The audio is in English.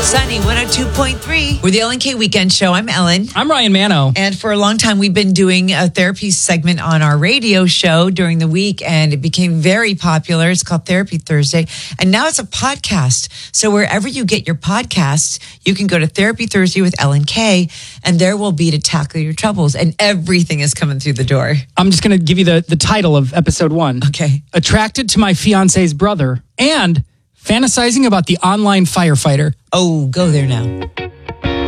Sunny 102.3. We're the Ellen K Weekend Show. I'm Ellen. I'm Ryan Manno. And for a long time, we've been doing a therapy segment on our radio show during the week, and it became very popular. It's called Therapy Thursday. And now it's a podcast. So wherever you get your podcasts, you can go to Therapy Thursday with Ellen K, and there will be to tackle your troubles. And everything is coming through the door. I'm just going to give you the title of episode 1. Okay. Attracted to my fiance's brother and fantasizing about the online firefighter. Oh, go there now.